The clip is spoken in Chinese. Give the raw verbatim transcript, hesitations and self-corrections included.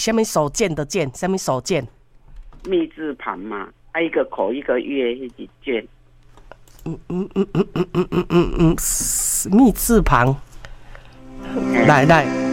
什么手剑的剑？什么手剑？ 密字旁嘛，啊一个口一个月一个卷。 嗯嗯嗯嗯嗯嗯嗯嗯嗯，密字旁。来来。